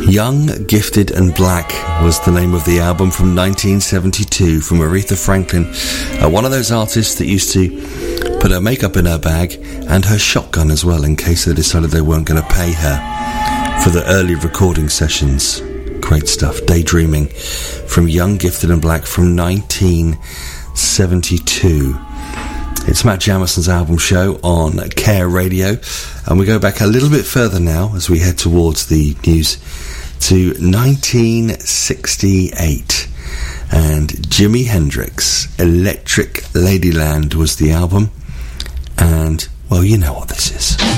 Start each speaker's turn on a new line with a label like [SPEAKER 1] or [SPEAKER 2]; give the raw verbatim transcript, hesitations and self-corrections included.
[SPEAKER 1] Young, Gifted and Black was the name of the album from nineteen seventy-two from Aretha Franklin, uh, one of those artists that used to put her makeup in her bag and her shotgun as well in case they decided they weren't going to pay her for the early recording sessions. Great stuff. Daydreaming from Young, Gifted and Black from nineteen seventy-two. It's Matt Jamison's album show on Care Radio, and we go back a little bit further now as we head towards the news to nineteen sixty-eight, and Jimi Hendrix, Electric Ladyland was the album, and well, you know what this is.